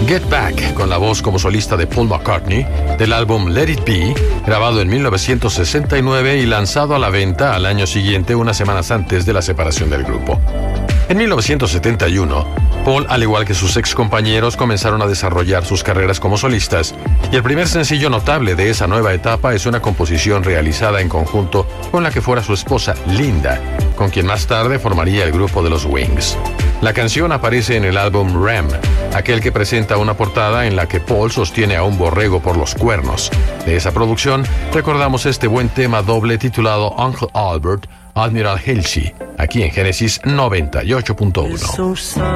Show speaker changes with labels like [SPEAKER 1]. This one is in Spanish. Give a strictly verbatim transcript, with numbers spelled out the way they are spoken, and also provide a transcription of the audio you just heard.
[SPEAKER 1] Get Back, con la voz como solista de Paul McCartney, del álbum Let It Be, grabado en mil novecientos sesenta y nueve y lanzado a la venta al año siguiente, unas semanas antes de la separación del grupo. En mil novecientos setenta y uno, Paul, al igual que sus ex compañeros, comenzaron a desarrollar sus carreras como solistas, y el primer sencillo notable de esa nueva etapa es una composición realizada en conjunto con la que fuera su esposa, Linda, con quien más tarde formaría el grupo de los Wings. La canción aparece en el álbum Ram, aquel que presenta una portada en la que Paul sostiene a un borrego por los cuernos. De esa producción recordamos este buen tema doble titulado Uncle Albert, Admiral Halsey, aquí en Génesis noventa y ocho punto uno.